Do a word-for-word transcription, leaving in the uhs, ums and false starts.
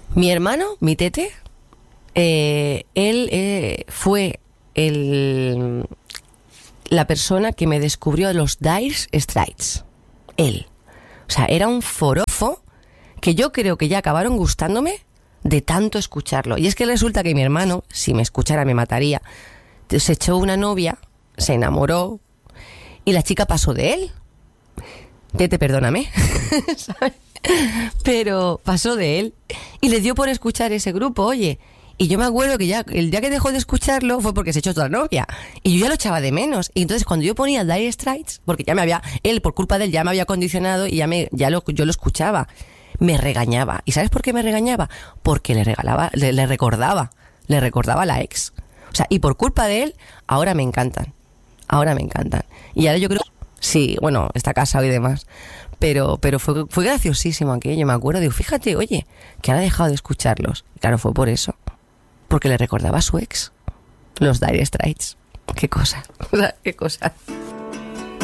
Mi hermano, mi tete, eh, él eh, fue el, la persona que me descubrió los Dire Straits. Él. O sea, era un forofo que yo creo que ya acabaron gustándome de tanto escucharlo. Y es que resulta que mi hermano, si me escuchara me mataría, se echó una novia, se enamoró y la chica pasó de él. Tete, perdóname, ¿sabes? Pero pasó de él y le dio por escuchar ese grupo, oye. Y yo me acuerdo que ya el día que dejó de escucharlo fue porque se echó otra novia. Y yo ya lo echaba de menos. Y entonces cuando yo ponía Dire Straits, porque ya me había, él por culpa de él ya me había condicionado y ya me, ya lo, yo lo escuchaba, me regañaba. ¿Y sabes por qué me regañaba? Porque le regalaba, le, le recordaba, le recordaba a la ex. O sea, y por culpa de él, ahora me encantan. Ahora me encantan. Y ahora yo creo, sí, bueno, está casado y demás. Pero, pero fue, fue graciosísimo aquello, me acuerdo. Digo, fíjate, oye, que ahora ha dejado de escucharlos. Y claro, fue por eso. Porque le recordaba a su ex. Los Dire Straits. Qué cosa, qué cosa.